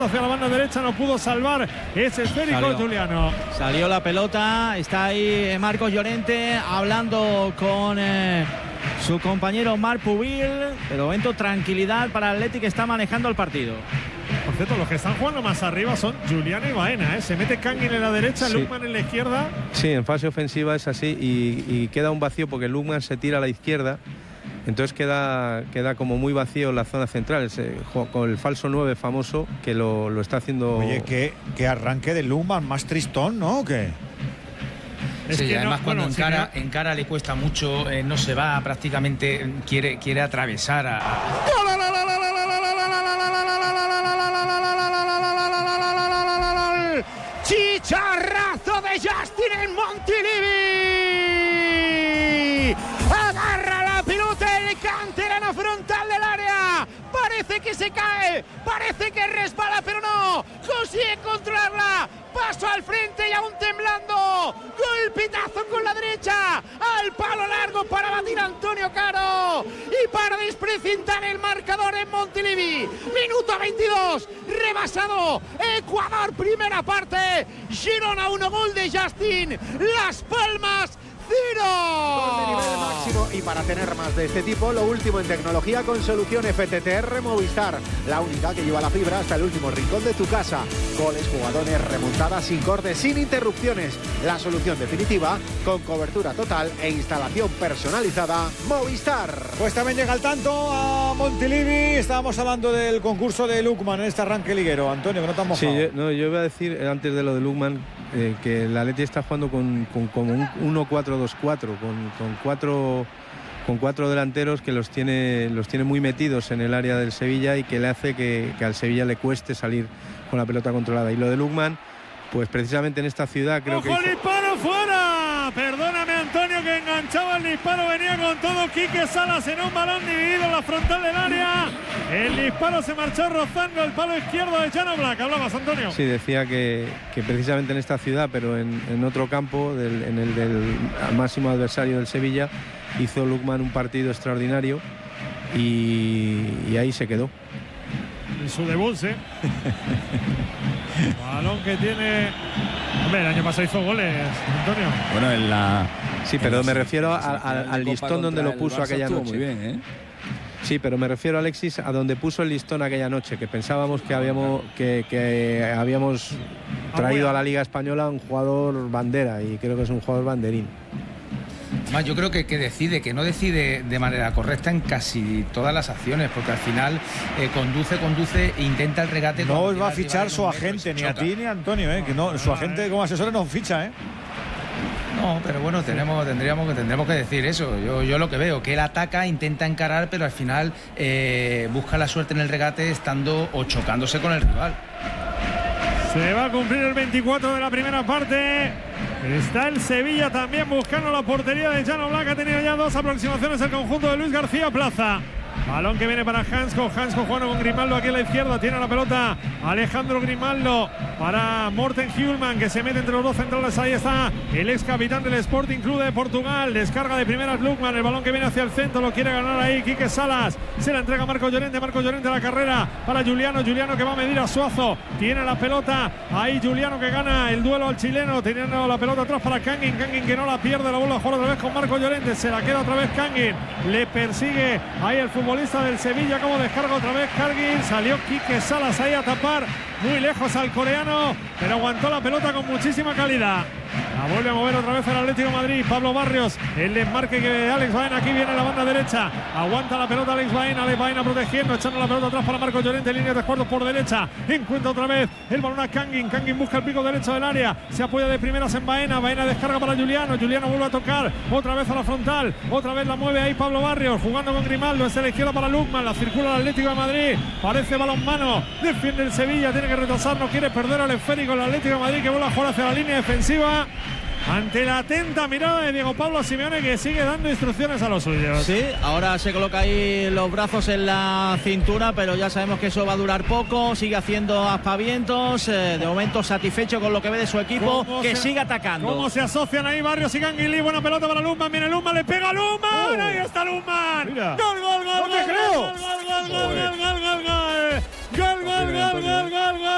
hacia la banda derecha, no pudo salvar ese esférico Juliano. Salió la pelota, está ahí Marcos Llorente hablando con su compañero Marc Pubil. De momento tranquilidad para el Atleti, que está manejando el partido. Por cierto, los que están jugando más arriba son Juliano y Baena, ¿eh? Se mete Kangin en la derecha, sí. Lukman en la izquierda. Sí, en fase ofensiva es así y queda un vacío porque Lukman se tira a la izquierda. Entonces queda como muy vacío en la zona central, con el falso 9 famoso que lo está haciendo. Oye, qué arranque de Lukman, más tristón, ¿no? ¿O qué? Sí, que además cuando encara le cuesta mucho, no se va prácticamente, quiere atravesar a... ¡Chicharrazo de Justin en Montilivi! ¡Agarra la pelota el canterano frontal del área! Parece que se cae, parece que resbala, pero no, consigue controlarla. Paso al frente y aún temblando. Golpetazo con la derecha. Al palo largo para batir a Antonio Caro. Y para desprecintar el marcador en Montilivi. Minuto 22. Rebasado. Ecuador, primera parte. Girona 1, gol de Justin. Las Palmas 0. Gol de nivel máximo. Y para tener más de este tipo, lo último en tecnología con solución FTTR Movistar. La única que lleva la fibra hasta el último rincón de tu casa. Goles, jugadores, remontadas sin cortes, sin interrupciones. La solución definitiva con cobertura total e instalación personalizada Movistar. Pues también llega el tanto a Montilivi. Estábamos hablando del concurso de Lukman en este arranque liguero. Antonio, que no te has mojado. Sí, yo iba a decir antes de lo de Lukman que el Atleti está jugando con un 1-4-2-4, con cuatro delanteros que los tiene muy metidos en el área del Sevilla y que le hace que al Sevilla le cueste salir con la pelota controlada. Y lo de Lukman, pues precisamente en esta ciudad creo ¡ojo, el disparo fuera! Perdóname, Antonio, que enganchaba el disparo, venía con todo Quique Salas en un balón dividido en la frontal del área. El disparo se marchó rozando el palo izquierdo de Jan Oblak. ¿Hablabas, Antonio? Sí, decía que precisamente en esta ciudad, pero en otro campo, en el del máximo adversario del Sevilla, hizo Lukman un partido extraordinario y ahí se quedó. En su debut, ¿sí? Balón que tiene... Hombre, el año pasado hizo goles, Antonio. Bueno, sí, pero me refiero al listón donde lo puso aquella noche. Muy bien, ¿eh? Sí, pero me refiero, Alexis, a donde puso el listón aquella noche, que pensábamos que habíamos traído a la Liga Española un jugador bandera, y creo que es un jugador banderín. Además, yo creo que que no decide de manera correcta en casi todas las acciones, porque al final conduce e intenta el regate. No os va a fichar su agente, ni a ti ni a Antonio, que no, su agente como asesor no ficha, No, pero bueno, tendremos que decir eso. Yo lo que veo, que él ataca, intenta encarar, pero al final busca la suerte en el regate estando o chocándose con el rival. Se va a cumplir el 24 de la primera parte. Está el Sevilla también buscando la portería de Jan Oblak. Ha tenido ya dos aproximaciones el conjunto de Luis García Plaza. Balón que viene para Hansko jugando con Grimaldo aquí a la izquierda. Tiene la pelota Alejandro Grimaldo para Morten Hjulman, que se mete entre los dos centrales. Ahí está el ex capitán del Sporting Club de Portugal. Descarga de primeras Lukman. El balón que viene hacia el centro lo quiere ganar ahí Quique Salas. Se la entrega Marcos Llorente a la carrera para Juliano que va a medir a Suazo. Tiene la pelota ahí Juliano, que gana el duelo al chileno. Teniendo la pelota atrás para Kangin que no la pierde. La vuelve a jugar otra vez con Marcos Llorente. Se la queda otra vez Kangin. Le persigue ahí el futbolista del Sevilla, como descarga otra vez Kangin. Salió Quique Salas ahí a tapar muy lejos al coreano, pero aguantó la pelota con muchísima calidad. La vuelve a mover otra vez el Atlético de Madrid. Pablo Barrios, el desmarque que Alex Baena, aquí viene la banda derecha, aguanta la pelota Alex Baena protegiendo, echando la pelota atrás para Marcos Llorente, línea de cuartos por derecha, encuentra otra vez el balón a Kangin busca el pico derecho del área, se apoya de primeras en Baena descarga para Juliano vuelve a tocar otra vez a la frontal, otra vez la mueve ahí Pablo Barrios, jugando con Grimaldo, es a la izquierda para Lukman, la circula el Atlético de Madrid, parece balón mano, defiende el Sevilla, tiene que retrasar, no quiere perder al esférico el Atlético de Madrid, que vuelve a jugar hacia la línea defensiva. Ante la atenta mirada de Diego Pablo Simeone, que sigue dando instrucciones a los suyos. Sí, ahora se coloca ahí los brazos en la cintura, pero ya sabemos que eso va a durar poco. Sigue haciendo aspavientos, de momento satisfecho con lo que ve de su equipo, que sigue atacando. ¿Cómo se asocian ahí Barrios y Kangin? Buena pelota para Lukman, viene Lukman, le pega a Lukman, ahí está Lukman. Mira. Gol, ¡No te creo! gol.